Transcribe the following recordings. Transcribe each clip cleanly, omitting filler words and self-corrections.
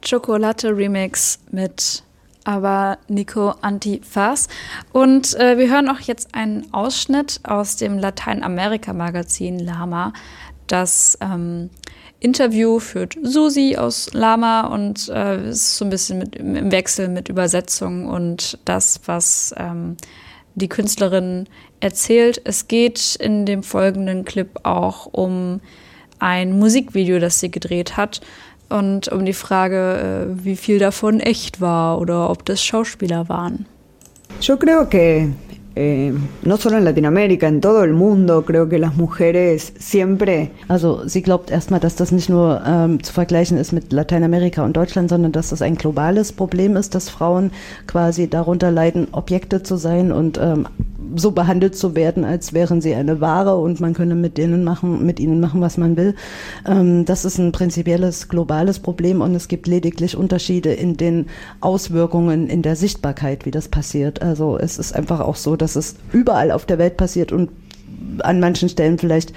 Chocolate Remix mit aber Nico Antifaz. Und wir hören auch jetzt einen Ausschnitt aus dem Lateinamerika-Magazin Lama. Das Interview führt Susi aus Lama und ist so ein bisschen im Wechsel mit Übersetzung und das, was die Künstlerin erzählt. Es geht in dem folgenden Clip auch um ein Musikvideo, das sie gedreht hat. Und um die Frage, wie viel davon echt war oder ob das Schauspieler waren. Yo creo que no solo en Latinoamérica, en todo el mundo, creo que las mujeres siempre... Also sie glaubt erstmal, dass das nicht nur zu vergleichen ist mit Lateinamerika und Deutschland, sondern dass das ein globales Problem ist, dass Frauen quasi darunter leiden, Objekte zu sein und so behandelt zu werden, als wären sie eine Ware und man könne mit ihnen machen, was man will. Das ist ein prinzipielles globales Problem und es gibt lediglich Unterschiede in den Auswirkungen, in der Sichtbarkeit, wie das passiert. Also es ist einfach auch so, dass es überall auf der Welt passiert und an manchen Stellen vielleicht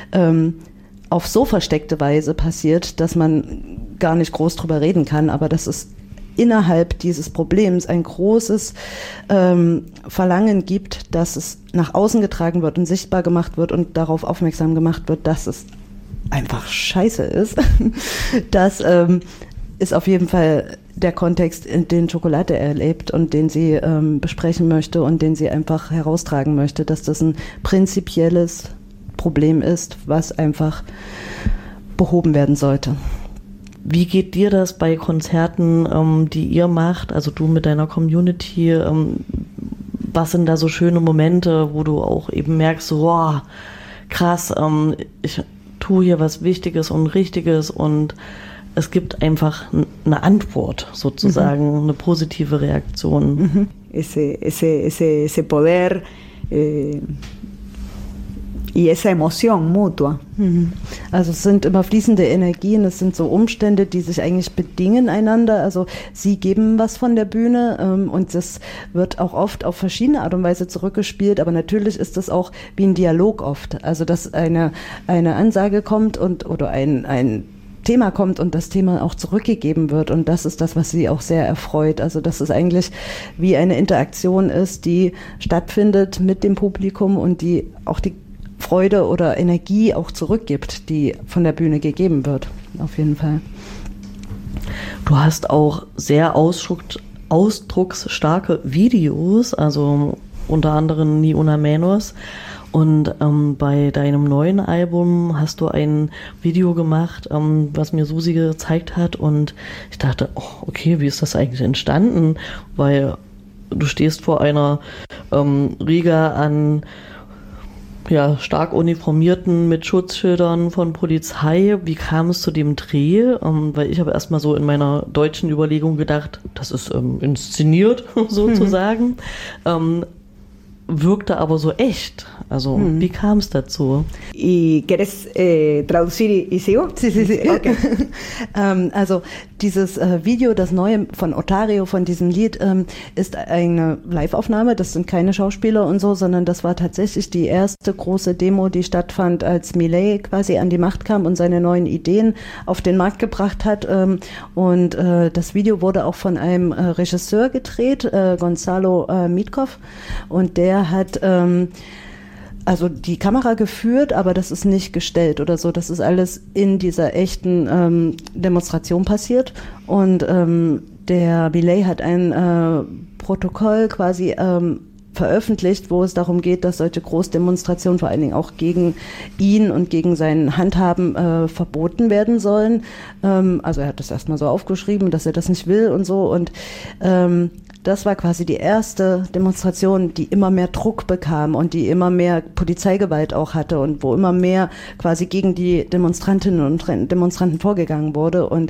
auf so versteckte Weise passiert, dass man gar nicht groß drüber reden kann, aber das ist innerhalb dieses Problems ein großes Verlangen gibt, dass es nach außen getragen wird und sichtbar gemacht wird und darauf aufmerksam gemacht wird, dass es einfach scheiße ist. Das ist auf jeden Fall der Kontext, in den Chocolate erlebt und den sie besprechen möchte und den sie einfach heraustragen möchte, dass das ein prinzipielles Problem ist, was einfach behoben werden sollte. Wie geht dir das bei Konzerten, die ihr macht, also du mit deiner Community? Was sind da so schöne Momente, wo du auch eben merkst, so, wow, krass, ich tue hier was Wichtiges und Richtiges und es gibt einfach eine Antwort sozusagen, eine positive Reaktion. Ese poder y esa emoción mutua. Also es sind immer fließende Energien, es sind so Umstände, die sich eigentlich bedingen einander. Also sie geben was von der Bühne und das wird auch oft auf verschiedene Art und Weise zurückgespielt, aber natürlich ist das auch wie ein Dialog oft. Also dass eine Ansage kommt oder ein Thema kommt und das Thema auch zurückgegeben wird und das ist das, was sie auch sehr erfreut. Also dass es eigentlich wie eine Interaktion ist, die stattfindet mit dem Publikum und die auch die Freude oder Energie auch zurückgibt, die von der Bühne gegeben wird, auf jeden Fall. Du hast auch sehr ausdrucksstarke Videos, also unter anderem Ni Una Menos. Und bei deinem neuen Album hast du ein Video gemacht, was mir Susi gezeigt hat und ich dachte, oh, okay, wie ist das eigentlich entstanden? Weil du stehst vor einer Riege an stark uniformierten mit Schutzschildern von Polizei. Wie kam es zu dem Dreh? Weil ich habe erstmal so in meiner deutschen Überlegung gedacht, das ist inszeniert sozusagen. Wirkte aber so echt. Also, wie kam es dazu? ¿Y quieres traducir y sigo? Sí. Okay. Also dieses Video, das neue von Otario, von diesem Lied, ist eine Live-Aufnahme. Das sind keine Schauspieler und so, sondern das war tatsächlich die erste große Demo, die stattfand, als Milei quasi an die Macht kam und seine neuen Ideen auf den Markt gebracht hat. Und das Video wurde auch von einem Regisseur gedreht, Gonzalo Mitkov. Und der hat also die Kamera geführt, aber das ist nicht gestellt oder so. Das ist alles in dieser echten Demonstration passiert. Und der Milei hat ein Protokoll quasi veröffentlicht, wo es darum geht, dass solche Großdemonstrationen vor allen Dingen auch gegen ihn und gegen sein Handhaben verboten werden sollen. Also er hat das erstmal so aufgeschrieben, dass er das nicht will und so. Und das war quasi die erste Demonstration, die immer mehr Druck bekam und die immer mehr Polizeigewalt auch hatte und wo immer mehr quasi gegen die Demonstrantinnen und Demonstranten vorgegangen wurde. Und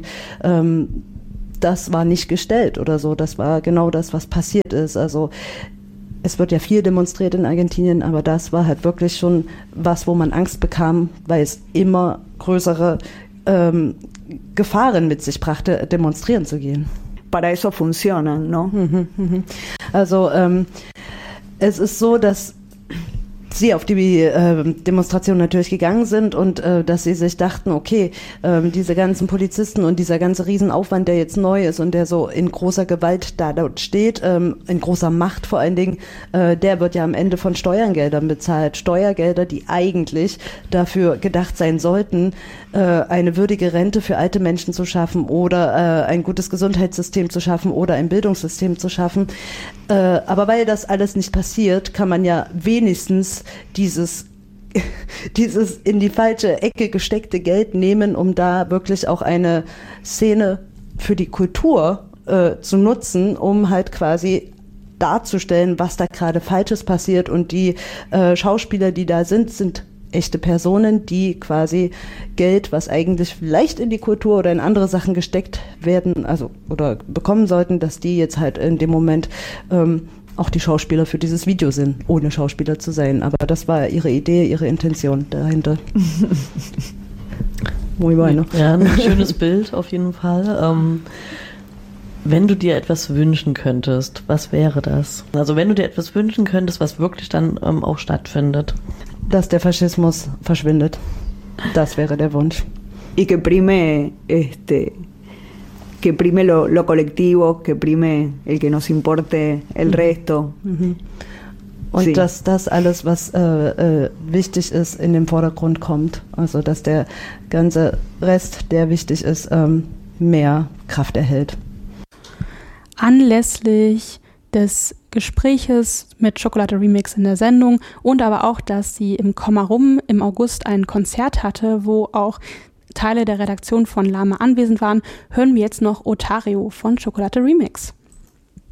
das war nicht gestellt oder so. Das war genau das, was passiert ist. Also es wird ja viel demonstriert in Argentinien, aber das war halt wirklich schon was, wo man Angst bekam, weil es immer größere Gefahren mit sich brachte, demonstrieren zu gehen. Para eso funcionan, ¿no? Also es ist so, dass sie auf die Demonstration natürlich gegangen sind und dass sie sich dachten, okay, diese ganzen Polizisten und dieser ganze Riesenaufwand, der jetzt neu ist und der so in großer Gewalt da dort steht, in großer Macht vor allen Dingen, der wird ja am Ende von Steuergeldern bezahlt. Steuergelder, die eigentlich dafür gedacht sein sollten, eine würdige Rente für alte Menschen zu schaffen oder ein gutes Gesundheitssystem zu schaffen oder ein Bildungssystem zu schaffen. Aber weil das alles nicht passiert, kann man ja wenigstens dieses in die falsche Ecke gesteckte Geld nehmen, um da wirklich auch eine Szene für die Kultur zu nutzen, um halt quasi darzustellen, was da gerade Falsches passiert. Und die Schauspieler, die da sind echte Personen, die quasi Geld, was eigentlich vielleicht in die Kultur oder in andere Sachen gesteckt werden, also oder bekommen sollten, dass die jetzt halt in dem Moment auch die Schauspieler für dieses Video sind, ohne Schauspieler zu sein. Aber das war ihre Idee, ihre Intention dahinter. Muy bueno. Ja, ein schönes Bild auf jeden Fall. Wenn du dir etwas wünschen könntest, was wäre das? Also wenn du dir etwas wünschen könntest, was wirklich dann auch stattfindet. Dass der Faschismus verschwindet. Das wäre der Wunsch. Y que prime lo colectivo, que prime el que nos importe el resto. Mhm. Und sí. Dass das alles, was wichtig ist, in den Vordergrund kommt. Also dass der ganze Rest, der wichtig ist, mehr Kraft erhält. Anlässlich des Gespräches mit Chocolate Remix in der Sendung und aber auch, dass sie im Kommarum im August ein Konzert hatte, wo auch Teile der Redaktion von Lama anwesend waren, hören wir jetzt noch Otario von Chocolate Remix.